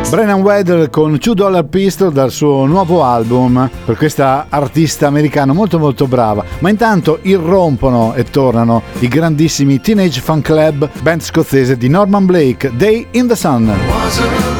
Brennan Weddle con $2 Pistol dal suo nuovo album, per questa artista americana molto molto brava. Ma intanto irrompono e tornano i grandissimi Teenage Fan Club, band scozzese di Norman Blake, Day in the Sun.